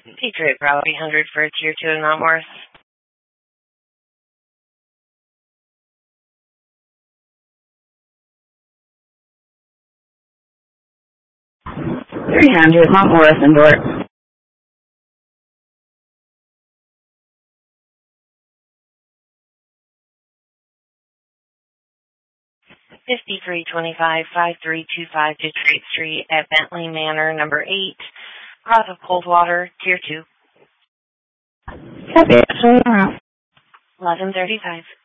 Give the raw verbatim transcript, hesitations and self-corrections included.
Patriot Bravo eight hundred for Tier two in Mount Morris. three hundred, Mount Morris, Endort. fifty-three twenty-five, five three two five Detroit Street at Bentley Manor, number eight. Cross of Coldwater, Tier two. Copy. eleven thirty-five.